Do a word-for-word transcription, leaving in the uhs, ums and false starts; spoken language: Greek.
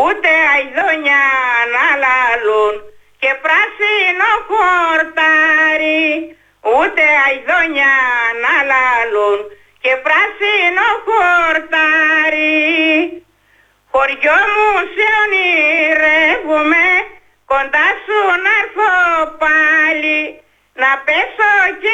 ούτε αηδόνια να λαλούν και πράσινο χορτάρι, ούτε αηδόνια να λαλούν και πράσινο χορτάρι. Χωριό μου σε ονειρεύομαι, κοντά σου να έρθω πάλι, να πέσω και